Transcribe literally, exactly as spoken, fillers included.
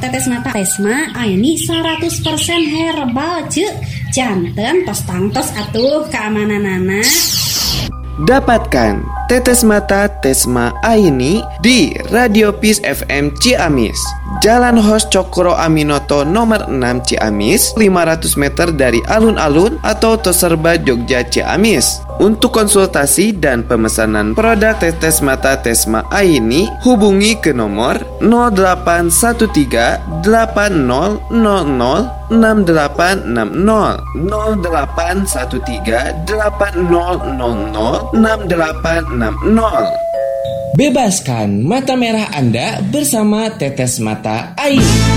tetes mata Tesma Aini seratus persen herbal cek. Janten tos tangtos atuh keamananana. Dapatkan tetes mata Tesma Aini di Radio Peace F M Ciamis, Jalan Hos Cokro Aminoto nomor enam Ciamis, lima ratus meter dari alun-alun atau Toserba Jogja Ciamis. Untuk konsultasi dan pemesanan produk tetes mata Tesma Aini, hubungi ke nomor nol delapan satu tiga delapan nol nol nol enam delapan enam nol nol delapan satu tiga delapan nol nol nol enam delapan enam nol. Bebaskan mata merah Anda bersama tetes mata Aini.